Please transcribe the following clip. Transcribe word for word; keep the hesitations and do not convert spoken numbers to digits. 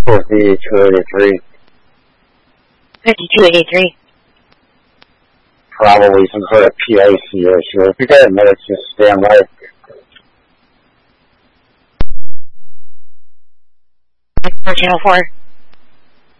fifty-two eighty-three. fifty-two eighty-three. Probably some sort of P I C issue. If you got a minute, just stand by. Channel four.